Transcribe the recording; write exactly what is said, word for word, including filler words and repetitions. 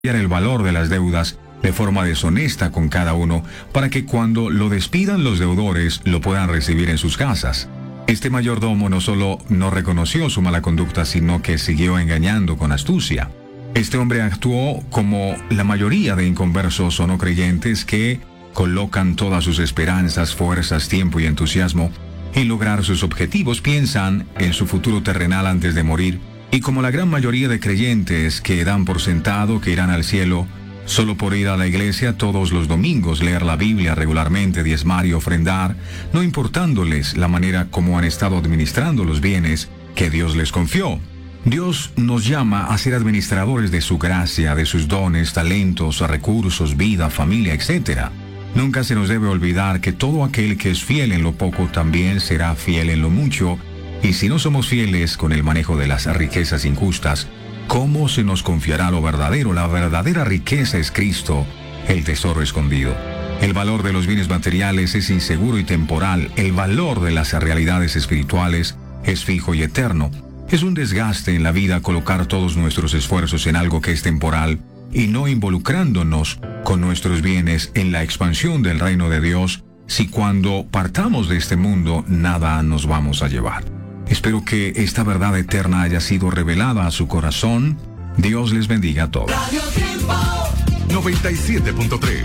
el valor de las deudas de forma deshonesta con cada uno, para que cuando lo despidan los deudores lo puedan recibir en sus casas. Este mayordomo no solo no reconoció su mala conducta, sino que siguió engañando con astucia. Este hombre actuó como la mayoría de inconversos o no creyentes que colocan todas sus esperanzas, fuerzas, tiempo y entusiasmo en lograr sus objetivos. Piensan en su futuro terrenal antes de morir, y como la gran mayoría de creyentes que dan por sentado que irán al cielo solo por ir a la iglesia todos los domingos, leer la Biblia regularmente, diezmar y ofrendar, no importándoles la manera como han estado administrando los bienes que Dios les confió. Dios nos llama a ser administradores de su gracia, de sus dones, talentos, recursos, vida, familia, etcétera. Nunca se nos debe olvidar que todo aquel que es fiel en lo poco también será fiel en lo mucho, y si no somos fieles con el manejo de las riquezas injustas, ¿cómo se nos confiará lo verdadero? La verdadera riqueza es Cristo, el tesoro escondido. El valor de los bienes materiales es inseguro y temporal. El valor de las realidades espirituales es fijo y eterno. Es un desgaste en la vida colocar todos nuestros esfuerzos en algo que es temporal y no involucrándonos con nuestros bienes en la expansión del reino de Dios, si cuando partamos de este mundo nada nos vamos a llevar. Espero que esta verdad eterna haya sido revelada a su corazón. Dios les bendiga a todos. noventa y siete punto tres